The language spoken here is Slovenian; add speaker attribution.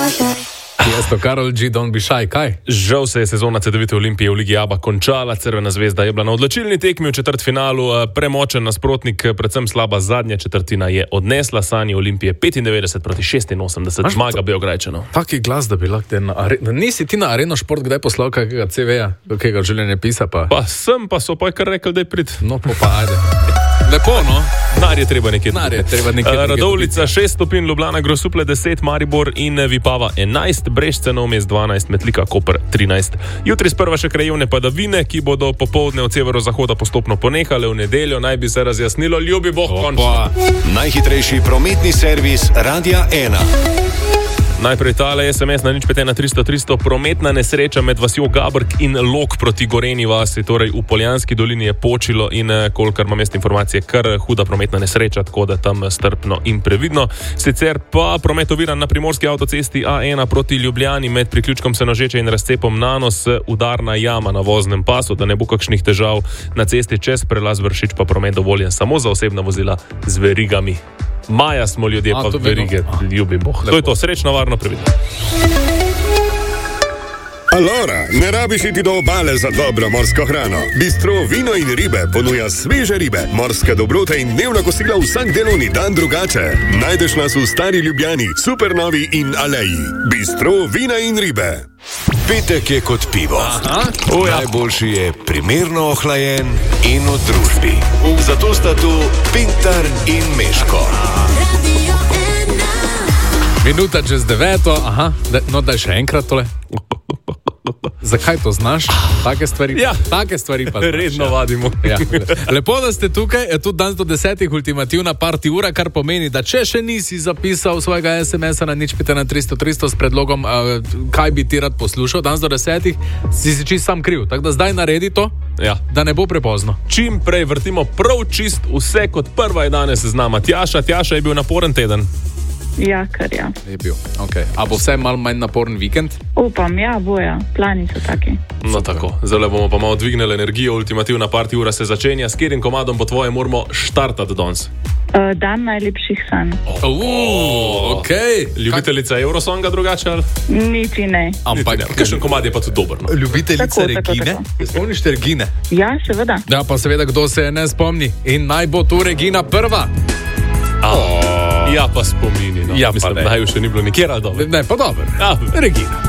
Speaker 1: Tiesto, Karol G, don't be shy, kaj?
Speaker 2: Žal se je sezona C9 Olimpije v Ligi ABA končala, Crvena zvezda je bila na odločilni tekmi v četrtfinalu, premočen nasprotnik, predvsem slaba zadnja četrtina je odnesla sanje Olimpije 95-86, zmaga Beograjčanov.
Speaker 1: Taki glas, da bi lahko nisi ti na Areno Šport kdaj poslal kakega CV-ja, kakega življenja pisa pa?
Speaker 2: Pa sem, pa so pa kar rekli, da je prid.
Speaker 1: No, pa ajde. Lepo, no?
Speaker 2: Denar je treba nekje.
Speaker 1: Radovljica
Speaker 2: 6 stopinj, Ljubljana, Grosuplje 10, Maribor in Vipava 11, Brežice, Novi Mest 12, Metlika, Koper 13. Jutri sprva še krajevne padavine, ki bodo popoldne od severozahoda postopno ponehale, v nedeljo naj bi se razjasnilo, ljubi Bog, končno.
Speaker 3: Najhitrejši prometni servis Radia 1.
Speaker 2: Najprej tale SMS na 051-300-300, prometna nesreča med vasjo Gabrk in Log proti Goreni vasi, torej v Poljanski dolini je počilo in kolikor imam jaz informacije, kar huda prometna nesreča, tako da tam strpno in previdno. Sicer pa promet oviran na primorski avtocesti A1 proti Ljubljani med priključkom Senožeče in razcepom Nanos, udarna jama na voznem pasu, da ne bo kakšnih težav na cesti čez prelaz Vršič, pa promet dovoljen samo za osebna vozila z verigami. Maja smo ljudje, pa verige, ljubi Bog. To je to, srečno, varno, previdno.
Speaker 4: Alora, ne rabiš iti do obale za dobro morsko hrano. Bistro Vino in ribe ponuja sveže ribe, morske dobrote in dnevna kosila vsak delovni dan drugače. Najdeš nas v Stari Ljubljani, Supernovi in Aleji. Bistro Vina in ribe.
Speaker 3: Petek je kot pivo. Najboljši je primerno ohlajen in v družbi. Zato sta tu Pintar in Meško.
Speaker 1: Minuta čez 9, no daj še enkrat tole. Zakaj to znaš? Take stvari,
Speaker 2: ja.
Speaker 1: Take stvari pa znaš.
Speaker 2: Redno vadimo.
Speaker 1: Ja. Lepo, da ste tukaj, je tudi danes do 10, ultimativna party ura, kar pomeni, da če še nisi zapisal svojega SMS-a na 051-300-300 s predlogom, kaj bi ti rad poslušal, danes do 10, si čist sam kriv. Tako da zdaj naredi to, ja. Da ne bo prepozno.
Speaker 2: Čim prej vrtimo prav čist vse, kot prva je danes z nama. Tjaša je bil naporen teden.
Speaker 5: Ja, kar ja.
Speaker 1: Je bil, ok. A bo vse malo manj naporen vikend?
Speaker 5: Upam, ja, boja. Plani so taki.
Speaker 2: No tako, zdaj bomo pa malo dvignili energijo, ultimativna party ura se začenja. S katerim komadom po tvoje moramo štartati danes?
Speaker 5: Dan najlepših sanj.
Speaker 1: Ok.
Speaker 2: Ljubiteljica Eurosonga drugače ali?
Speaker 5: Niti ne.
Speaker 2: Ampak kakšen komad je pa tudi dober. No?
Speaker 1: Ljubiteljica Regine? Spomniš te Regine?
Speaker 5: Ja, seveda.
Speaker 1: Ja, pa seveda, kdo se je ne spomni. In naj bo tu Regina prva.
Speaker 2: Ja, pa spomini. No.
Speaker 1: Ja,
Speaker 2: mislim, naj še ni bilo nikjer, ali dobro?
Speaker 1: Ne, pa dobro.
Speaker 2: Ja.
Speaker 1: Regina.